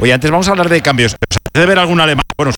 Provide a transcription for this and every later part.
Oye, antes vamos a hablar de cambios. ¿De ver algún alemán? Bueno,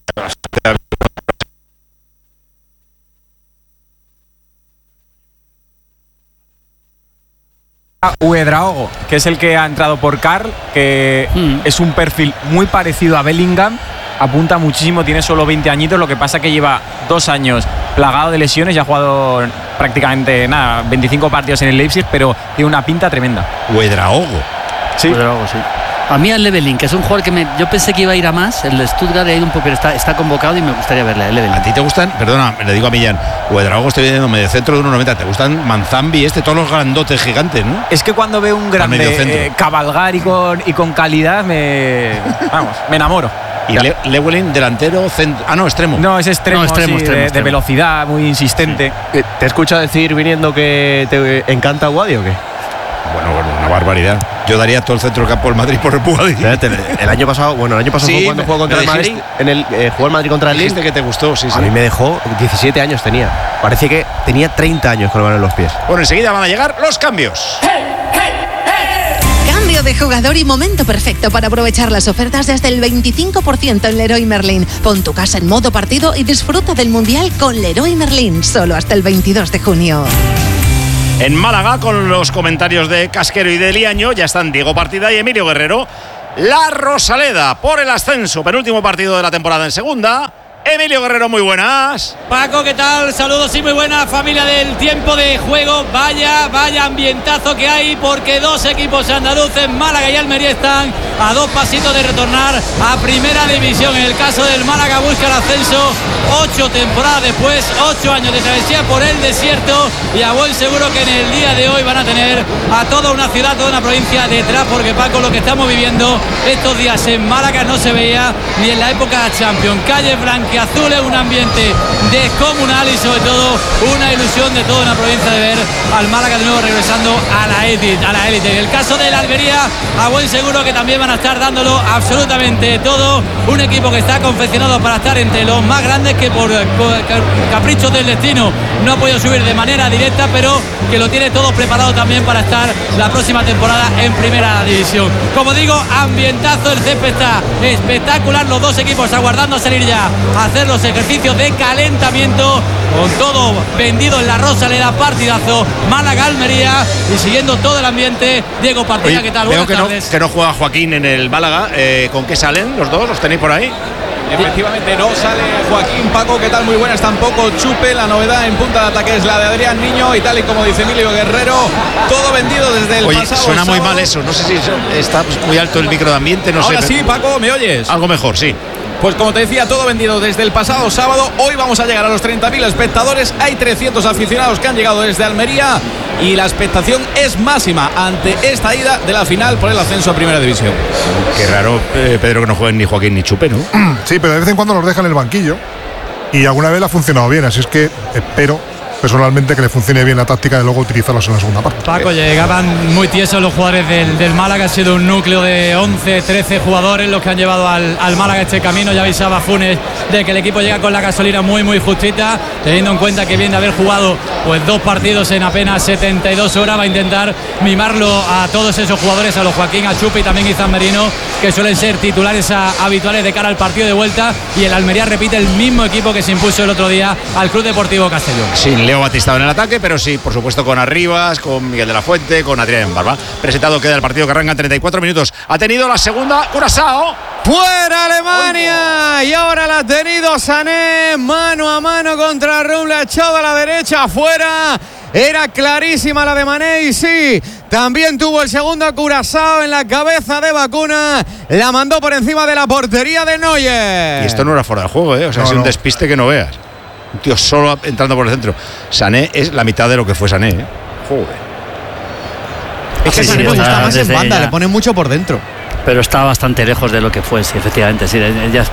Ouedraogo, que es el que ha entrado por Karl, que es un perfil muy parecido a Bellingham, apunta muchísimo, tiene solo 20 añitos, lo que pasa que lleva 2 años plagado de lesiones y ha jugado prácticamente 25 partidos en el Leipzig, pero tiene una pinta tremenda. Ouedraogo. Sí. Ouedraogo, sí. A mí al Leveling, que es un jugador que yo pensé que iba a ir a más, el de Stuttgart ha ido un poco, pero está convocado y me gustaría verle el Leveling. ¿A ti te gustan? Perdona, le digo a Millán, Ouedraogo estoy viendo medio centro de 1,90. ¿Te gustan Manzambi, todos los grandotes gigantes, no? Es que cuando veo un grande cabalgar y con calidad, me enamoro. Y Lewelyn, delantero, centro. Ah, no, extremo. No, es extremo, extremo. De velocidad, muy insistente. Sí. ¿Te escucha decir viniendo que te encanta Guadi o qué? Bueno, una barbaridad. Yo daría todo el centro del campo del Madrid por Guadi. El año pasado sí, fue cuando jugó contra el Madrid. Jugó el Madrid contra el Lille. Que te gustó, sí. A mí me dejó 17 años tenía. Parece que tenía 30 años con el balón en los pies. Bueno, enseguida van a llegar los cambios. Cambio de jugador y momento perfecto para aprovechar las ofertas de hasta el 25% en Leroy Merlin. Pon tu casa en modo partido y disfruta del Mundial con Leroy Merlin, solo hasta el 22 de junio. En Málaga, con los comentarios de Casquero y de Liaño, ya están Diego Partida y Emilio Guerrero. La Rosaleda por el ascenso, penúltimo partido de la temporada en segunda. Emilio Guerrero, muy buenas. Paco, ¿qué tal? Saludos y muy buena familia del tiempo de juego. Vaya ambientazo que hay, porque dos equipos andaluces, Málaga y Almería, están a 2 pasitos de retornar a primera división. En el caso del Málaga busca el ascenso 8 temporadas después, 8 años de travesía por el desierto, y a buen seguro que en el día de hoy van a tener a toda una ciudad, toda una provincia detrás, porque Paco, lo que estamos viviendo estos días en Málaga no se veía ni en la época Champions. Calle blanquiazules, un ambiente descomunal y sobre todo una ilusión de toda una provincia de ver al Málaga de nuevo regresando a la élite. En el caso de la Almería, a buen seguro que también van a estar dándolo absolutamente todo. Un equipo que está confeccionado para estar entre los más grandes, que por caprichos del destino no ha podido subir de manera directa, pero que lo tiene todo preparado también para estar la próxima temporada en primera división. Como digo, ambientazo, el césped está espectacular, los dos equipos aguardando a salir ya a hacer los ejercicios de calentamiento, con todo vendido en la Rosaleda. Partidazo Málaga-Almería, y siguiendo todo el ambiente, Diego Partida. ¿Qué tal? Buenas tardes. Que no juega Joaquín en el Málaga. ¿Con qué salen los dos? ¿Los tenéis por ahí? Efectivamente no sale Joaquín. Paco, ¿qué tal? Muy buenas. Tampoco Chupe. La novedad en punta de ataque es la de Adrián Niño, y tal y como dice Emilio Guerrero, todo vendido desde el pasado suena sábado. Muy mal eso. No sé si está muy alto el micro de ambiente. No Ahora sé. Sí, Paco, ¿me oyes? Algo mejor, sí. Pues como te decía, todo vendido desde el pasado sábado. Hoy vamos a llegar a los 30.000 espectadores. Hay 300 aficionados que han llegado desde Almería, y la expectación es máxima ante esta ida de la final por el ascenso a primera división. Qué raro, Pedro, que no jueguen ni Joaquín ni Chupe, ¿no? Sí, pero de vez en cuando los dejan en el banquillo, y alguna vez le ha funcionado bien, así es que espero personalmente que le funcione bien la táctica de luego utilizarlos en la segunda parte. Paco, llegaban muy tiesos los jugadores del Málaga. Ha sido un núcleo de 11, 13 jugadores los que han llevado al Málaga este camino. Ya avisaba Funes de que el equipo llega con la gasolina muy justita, teniendo en cuenta que viene de haber jugado pues 2 partidos en apenas 72 horas. Va a intentar mimarlo a todos esos jugadores, a los Joaquín, a Chupe y también Izan Merino, que suelen ser titulares habituales de cara al partido de vuelta. Y el Almería repite el mismo equipo que se impuso el otro día al Club Deportivo Castellón. Sin Leo Batistao en el ataque, pero sí, por supuesto, con Arribas, con Miguel de la Fuente, con Adrián Barba. Presentado queda el partido, que arranca en 34 minutos. Ha tenido la segunda Curazao. ¡Fuera Alemania! Y ahora la ha tenido Sané, mano a mano contra Raúl, ha echado a la derecha, afuera. Era clarísima la de Mané, y sí, también tuvo el segundo Curazao en la cabeza de Vacuna. La mandó por encima de la portería de Neuer. Y esto no era fuera de juego, ¿eh? O sea, es un despiste que no veas. Un tío solo entrando por el centro. Sané es la mitad de lo que fue Sané, ¿eh? Joder. Es que Sané pues está más en banda, le pone mucho por dentro. Pero está bastante lejos de lo que fue, sí, efectivamente. Sí,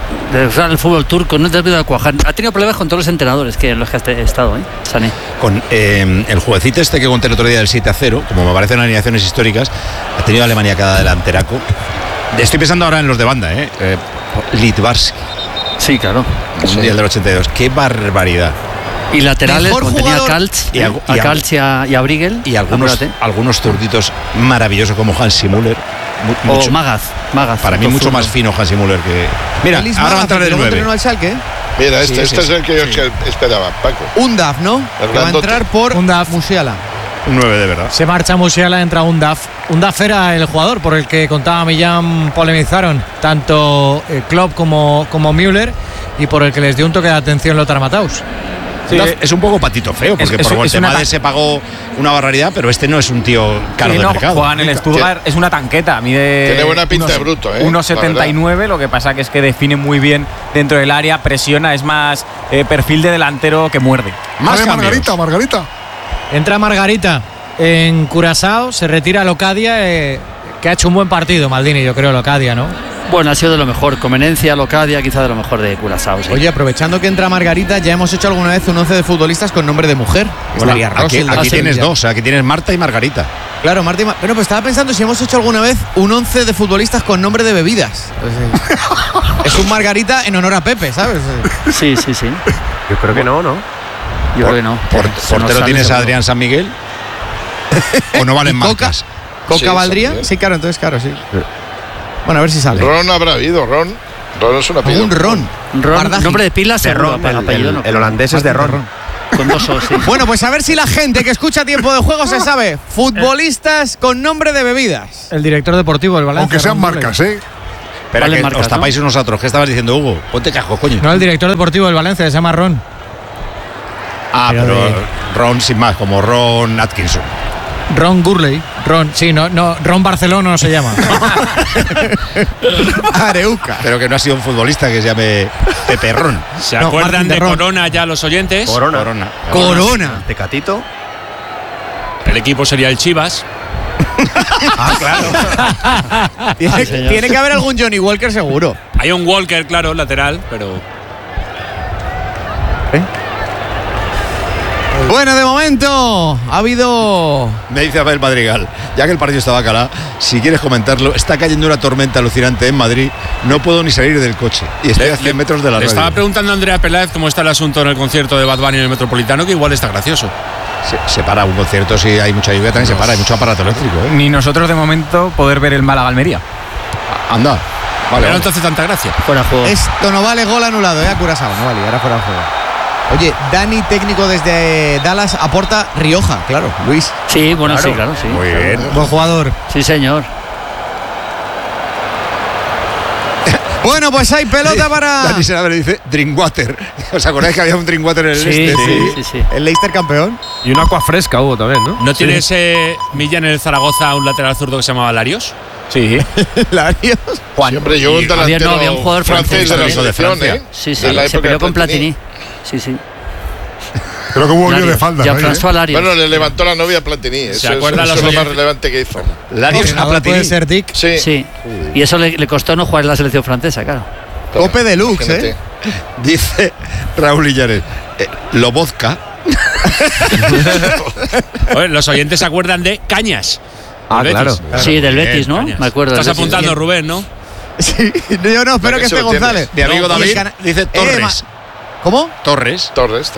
el fútbol turco no te debe cuajar. Ha tenido problemas con todos los entrenadores en los que ha estado, Sané. Con el jueguecito que conté el otro día del 7-0, como me aparecen en alineaciones históricas, ha tenido Alemania cada delanteraco. Estoy pensando ahora en los de banda, Litvarsky. Sí, claro. Mundial del 82. ¡Qué barbaridad! Y laterales, tenía a Kaltz, y a Briegel. Y algunos zurditos maravillosos como Hansi Müller. O Magaz. Para mí mucho más fino Hansi Müller que... Mira, ahora va a entrar el 9. Al Schalke. Mira, este es el que yo esperaba, Paco. Undaf, ¿no? Que va a entrar por Musiala. Un 9 de verdad. Se marcha Musiala, entra Undaf. Undaf era el jugador por el que contaba Millán, polemizaron tanto Klopp como Müller, y por el que les dio un toque de atención Lothar Matthaus. Sí, es un poco patito feo, porque por Guatemala se pagó una barbaridad, pero este no es un tío caro de mercado. Juega en el Stuttgart, es una tanqueta, tiene buena pinta de bruto, 1,79, lo que pasa que es que define muy bien dentro del área, presiona, es más perfil de delantero que muerde. Más Margarita. Entra Margarita en Curazao, se retira Locadia, que ha hecho un buen partido Maldini, yo creo, Locadia, ¿no? Bueno, ha sido de lo mejor. Comenencia, Locadia, quizá de lo mejor de Curazao. Sí. Oye, aprovechando que entra Margarita, ya hemos hecho alguna vez un 11 de futbolistas con nombre de mujer. Bueno, aquí tienes dos, aquí tienes Marta y Margarita. Claro, Marta y Bueno, pues estaba pensando si hemos hecho alguna vez un 11 de futbolistas con nombre de bebidas. Es un Margarita en honor a Pepe, ¿sabes? Sí. Yo creo que no. Yo creo que no. ¿Portero tienes a Adrián San Miguel? ¿O no valen marcas? ¿Coca valdría? Sí, claro, entonces claro, sí. Bueno, a ver si sale. Ron habrá habido, Ron. Ron es un apellido. Un Ron. Nombre de pila, Ron. El holandés es de Ron. Con dos O, sí. Bueno, pues a ver si la gente que escucha Tiempo de Juego se sabe futbolistas con nombre de bebidas. El director deportivo del Valencia. Aunque sean marcas, Espera, que os tapáis unos a otros. ¿Qué estabas diciendo, Hugo? Ponte casco, coño. No, el director deportivo del Valencia, se llama Ron. Pero Ron sin más, como Ron Atkinson. Ron Gurley. Ron Barcelona no se llama. Areuca. Pero que no ha sido un futbolista que se llame Pepe Ron. ¿Se acuerdan de Corona ya los oyentes? Corona. Tecatito. El equipo sería el Chivas. Claro. Tiene que haber algún Johnny Walker seguro. Hay un Walker, claro, lateral, pero... Bueno, de momento ha habido... Me dice Abel Madrigal, ya que el partido estaba calado, si quieres comentarlo, está cayendo una tormenta alucinante en Madrid, no puedo ni salir del coche y estoy a 100 metros de la radio. Estaba preguntando a Andrea Peláez cómo está el asunto en el concierto de Bad Bunny en el Metropolitano, que igual está gracioso. Se para un concierto, si hay mucha lluvia también se para, hay mucho aparato eléctrico. Ni nosotros de momento poder ver el Málaga-Almería. Anda. Vale, no te hace tanta gracia. Fuera juego. Esto no vale, gol anulado, a Curazao, no vale, ahora fuera de juego. Oye, Dani, técnico desde Dallas, aporta Rioja, claro, Luis. Sí, bueno, claro. Sí, claro, sí. Muy bien. Buen jugador. Sí, señor. Bueno, pues hay pelota para... Dani Senabre dice Drinkwater. ¿Os acordáis que había un Drinkwater en el Sí. El Leicester campeón. Y un agua fresca hubo también, ¿no? ¿No tiene ese Millán en el Zaragoza un lateral zurdo que se llamaba Larios? Sí. Larios. Juan. Siempre yo un delantero había un jugador francés de la selección, Sí, se peleó con Platini. Sí. Creo que hubo un lío de falda. Bueno, le levantó la novia a Platini. Eso es lo más relevante que hizo. Larios a Platini. ¿Puede ser Dick? Sí. Y eso le costó no jugar en la selección francesa, claro. Cope deluxe, Dice Raúl Illares, Lobozka. Oye, los oyentes se acuerdan de Cañas. Claro. Sí, del Betis, ¿no? Cañas. Me acuerdo. Estás apuntando, Rubén, ¿no? Sí, yo no, espero que esté González. Mi amigo David dice Torres. ¿Cómo? Torres.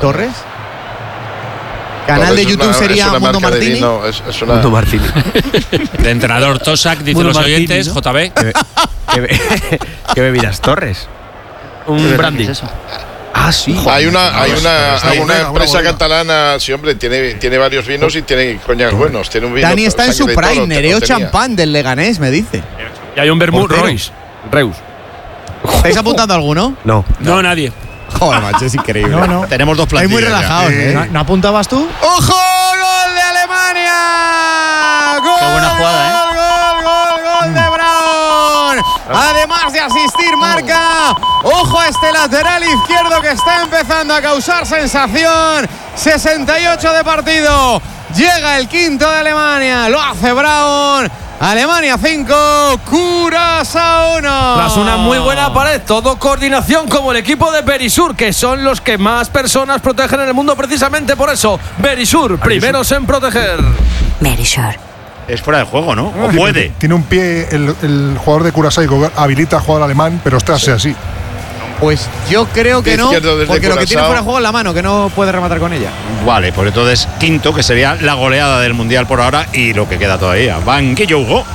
Canal de YouTube sería Mundo Martini. Mundo Martini. De entrenador Tosak, dicen los oyentes, ¿no? JB. ¿Qué bebidas? Torres. Un brandy. Sí. Hay una empresa catalana, sí, hombre, tiene varios vinos y tiene coñacs buenos. Tiene un vino. Dani está en su prime, Nereo champán del Leganés, me dice. Y hay un vermut Reus. ¿Estáis apuntando alguno? No, nadie. Joder, macho, es increíble. No. Tenemos dos plantillas. Estáis muy relajados, ¿No apuntabas tú? ¡Ojo! ¡Gol de Alemania! ¡Gol! Qué buena jugada, ¡Gol de Brown! Además de asistir, marca. ¡Ojo a este lateral izquierdo que está empezando a causar sensación! 68 de partido. Llega el quinto de Alemania. Lo hace Brown. Alemania 5, Curazao 1. Tras una muy buena pared, todo coordinación como el equipo de Berisur, que son los que más personas protegen en el mundo precisamente por eso. Berisur, primeros en proteger. Berisur. Es fuera de juego, ¿no? ¿O puede? Tiene un pie el jugador de Curazao que habilita a jugador alemán, pero está así. Pues yo creo que no, porque lo que tiene fuera de juego es la mano, que no puede rematar con ella. Vale, pues entonces quinto, que sería la goleada del Mundial por ahora y lo que queda todavía. Banquillo, Hugo.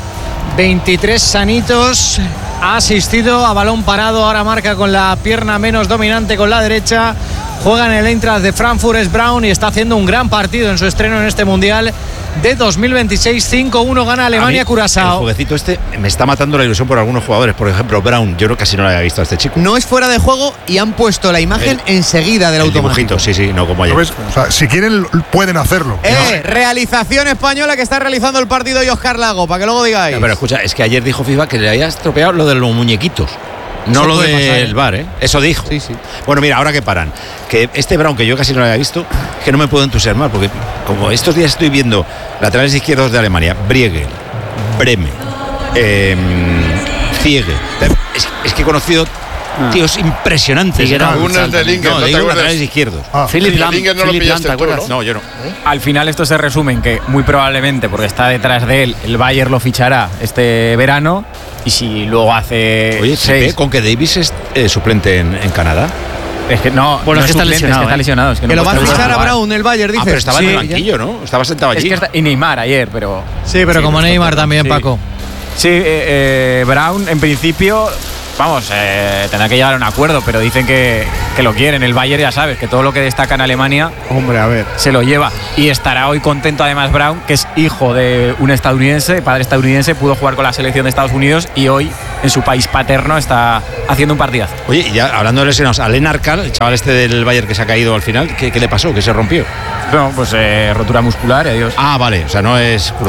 23 sanitos. Ha asistido a balón parado. Ahora marca con la pierna menos dominante, con la derecha. Juega en el Eintracht de Frankfurt, es Braun, y está haciendo un gran partido en su estreno en este Mundial de 2026. 5-1 gana Alemania Curazao. El jueguecito este me está matando la ilusión por algunos jugadores. Por ejemplo, Braun, yo creo que casi no lo había visto a este chico. No es fuera de juego y han puesto la imagen enseguida del automático. Sí, no como ayer. O sea, si quieren, pueden hacerlo. Realización española que está realizando el partido y Oscar Lago, para que luego digáis. No, pero escucha, es que ayer dijo FIFA que le había estropeado lo de los muñequitos. No lo del VAR, ¿eh? Eso dijo. Sí. Bueno, mira, ahora que paran, que este Braun, que yo casi no lo había visto, que no me puedo entusiasmar, porque como estos días estoy viendo laterales izquierdos de Alemania, Briegel, Breme, Ziege, es que he conocido tíos impresionantes. Algunos de Lingen, no, digo laterales izquierdos. Philip Lahm, no lo pillaste tú, ¿no? No, yo no. Al final esto se resume en que muy probablemente, porque está detrás de él, el Bayern lo fichará este verano, y si luego hace Oye, 6... con que Davis es suplente en Canadá. Es que no, bueno, no es que está suplente, lesionado. Es que está lesionado. Es que Que no lo va a puede fichar a jugar. Braun, el Bayern, dices. Pero estaba en el Sí. banquillo, ¿no? Estaba sentado allí. Es que y Neymar ayer, pero... Sí, pero como Neymar también, sí. Paco. Sí, Braun en principio, vamos, tendrá que llegar a un acuerdo, pero dicen que lo quieren. El Bayern, ya sabes, que todo lo que destaca en Alemania, Hombre, a ver. se lo lleva. Y estará hoy contento además Braun, que es hijo de un estadounidense, padre estadounidense, pudo jugar con la selección de Estados Unidos y hoy en su país paterno está haciendo un partidazo. Oye, y ya hablando de lesionados, a Lennart Kahl, el chaval este del Bayern que se ha caído al final, ¿qué le pasó? ¿Qué se rompió? Bueno, pues rotura muscular y adiós. Ah, vale, o sea, no es